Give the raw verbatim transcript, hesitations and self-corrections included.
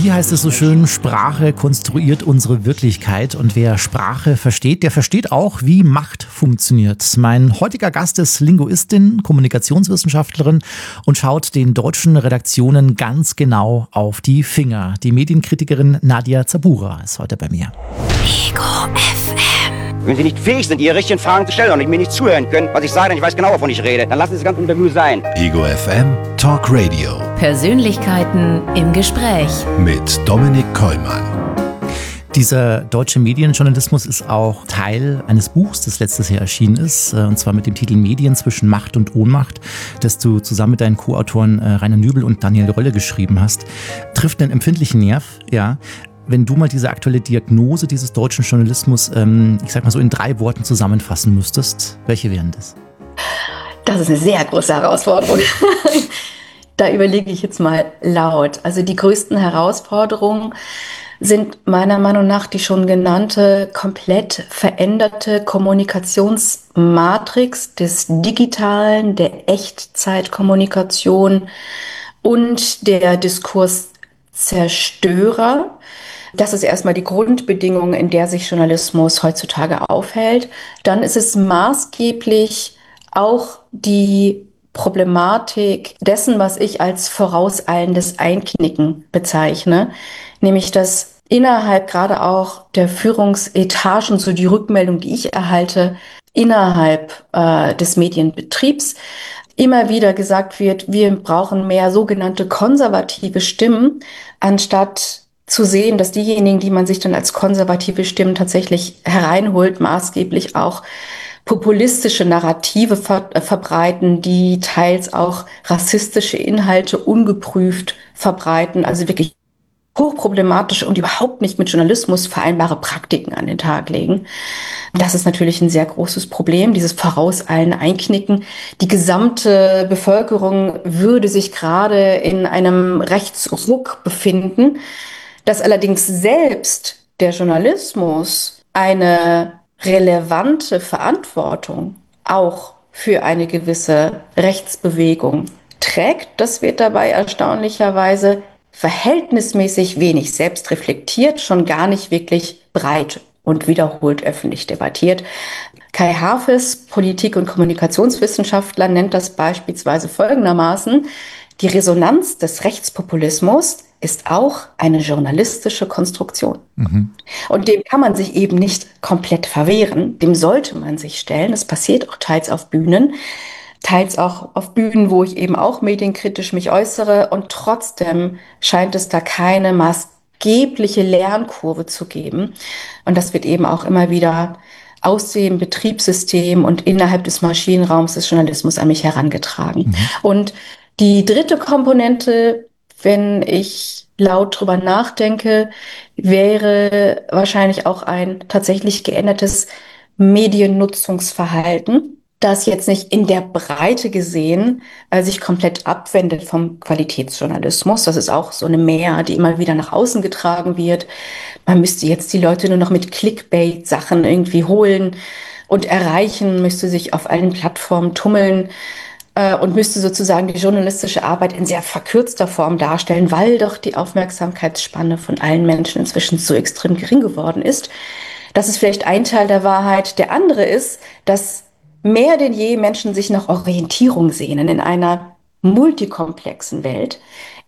Wie heißt es so schön, Sprache konstruiert unsere Wirklichkeit und wer Sprache versteht, der versteht auch, wie Macht funktioniert. Mein heutiger Gast ist Linguistin, Kommunikationswissenschaftlerin und schaut den deutschen Redaktionen ganz genau auf die Finger. Die Medienkritikerin Nadia Zabura ist heute bei mir. Ego F M. Wenn Sie nicht fähig sind, Ihre richtigen Fragen zu stellen und mir nicht zuhören können, was ich sage, dann ich weiß genau, wovon ich rede, dann lassen Sie es ganz unter Mühe sein. Ego F M Talk Radio. Persönlichkeiten im Gespräch. Mit Dominik Kollmann. Dieser deutsche Medienjournalismus ist auch Teil eines Buchs, das letztes Jahr erschienen ist, und zwar mit dem Titel Medien zwischen Macht und Ohnmacht, das du zusammen mit deinen Co-Autoren Rainer Nübel und Daniel Rölle geschrieben hast. Trifft einen empfindlichen Nerv, ja. Wenn du mal diese aktuelle Diagnose dieses deutschen Journalismus, ähm, ich sag mal so in drei Worten zusammenfassen müsstest, welche wären das? Das ist eine sehr große Herausforderung. Da überlege ich jetzt mal laut. Also die größten Herausforderungen sind meiner Meinung nach die schon genannte komplett veränderte Kommunikationsmatrix des Digitalen, der Echtzeitkommunikation und der Diskurszerstörer. Das ist erstmal die Grundbedingung, in der sich Journalismus heutzutage aufhält. Dann ist es maßgeblich auch die Problematik dessen, was ich als vorauseilendes Einknicken bezeichne, nämlich dass innerhalb gerade auch der Führungsetagen, so die Rückmeldung, die ich erhalte, innerhalb äh, des Medienbetriebs immer wieder gesagt wird, wir brauchen mehr sogenannte konservative Stimmen, anstatt zu sehen, dass diejenigen, die man sich dann als konservative Stimmen tatsächlich hereinholt, maßgeblich auch populistische Narrative ver- verbreiten, die teils auch rassistische Inhalte ungeprüft verbreiten, also wirklich hochproblematische und überhaupt nicht mit Journalismus vereinbare Praktiken an den Tag legen. Das ist natürlich ein sehr großes Problem, dieses Vorauseilen, Einknicken. Die gesamte Bevölkerung würde sich gerade in einem Rechtsruck befinden, dass allerdings selbst der Journalismus eine relevante Verantwortung auch für eine gewisse Rechtsbewegung trägt. Das wird dabei erstaunlicherweise verhältnismäßig wenig selbst reflektiert, schon gar nicht wirklich breit und wiederholt öffentlich debattiert. Kai Hafes, Politik- und Kommunikationswissenschaftler, nennt das beispielsweise folgendermaßen: Die Resonanz des Rechtspopulismus ist auch eine journalistische Konstruktion. Mhm. Und dem kann man sich eben nicht komplett verwehren, dem sollte man sich stellen. Das passiert auch teils auf Bühnen, teils auch auf Bühnen, wo ich eben auch medienkritisch mich äußere, und trotzdem scheint es da keine maßgebliche Lernkurve zu geben. Und das wird eben auch immer wieder aus dem Betriebssystem und innerhalb des Maschinenraums des Journalismus an mich herangetragen. Mhm. Und die dritte Komponente, wenn ich laut drüber nachdenke, wäre wahrscheinlich auch ein tatsächlich geändertes Mediennutzungsverhalten, das jetzt nicht in der Breite gesehen äh, sich komplett abwendet vom Qualitätsjournalismus. Das ist auch so eine Mär, die immer wieder nach außen getragen wird. Man müsste jetzt die Leute nur noch mit Clickbait-Sachen irgendwie holen und erreichen, müsste sich auf allen Plattformen tummeln und müsste sozusagen die journalistische Arbeit in sehr verkürzter Form darstellen, weil doch die Aufmerksamkeitsspanne von allen Menschen inzwischen so extrem gering geworden ist. Das ist vielleicht ein Teil der Wahrheit. Der andere ist, dass mehr denn je Menschen sich nach Orientierung sehnen in einer multikomplexen Welt,